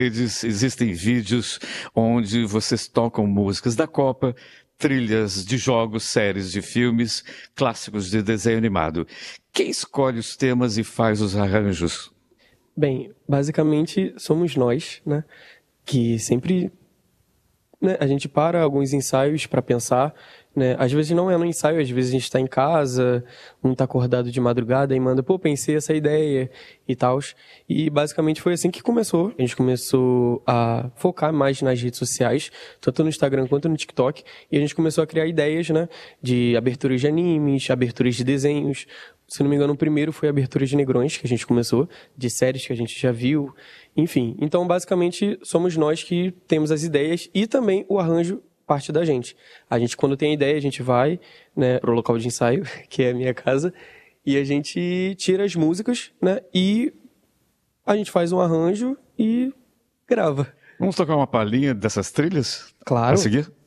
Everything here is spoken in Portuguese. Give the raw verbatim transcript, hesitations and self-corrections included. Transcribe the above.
redes existem vídeos onde vocês tocam músicas da Copa, trilhas de jogos, séries de filmes, clássicos de desenho animado. Quem escolhe os temas e faz os arranjos? Bem, basicamente somos nós, né? Que sempre, né, a gente para alguns ensaios para pensar, né? Às vezes não é no ensaio, às vezes a gente está em casa, um tá acordado de madrugada e manda, pô, pensei essa ideia e tal. E basicamente foi assim que começou. A gente começou a focar mais nas redes sociais, tanto no Instagram quanto no TikTok, e a gente começou a criar ideias, né? De aberturas de animes, aberturas de desenhos. Se não me engano, o primeiro foi a abertura de Negrões, que a gente começou, de séries que a gente já viu, enfim. Então, basicamente, somos nós que temos as ideias e também o arranjo parte da gente. A gente, quando tem a ideia, a gente vai, né, pro local de ensaio, que é a minha casa, e a gente tira as músicas, né, e a gente faz um arranjo e grava. Vamos tocar uma palhinha dessas trilhas? Claro. A seguir?